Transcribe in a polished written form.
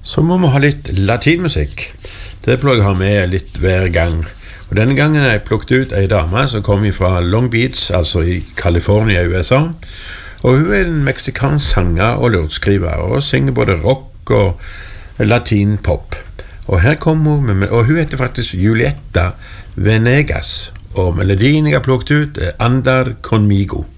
Så må vi ha litt latinmusikk. Det pleier jeg å ha med litt hver gang. Og denne gangen har jeg plukket ut en dame som kommer fra Long Beach, altså i California i USA. Og hun er en meksikansk sanger og låtskriver, og synger både rock og latinpop. Og her kommer hun, og hun heter faktisk Julieta Venegas, og melodien jeg har plukket ut er Andar Conmigo.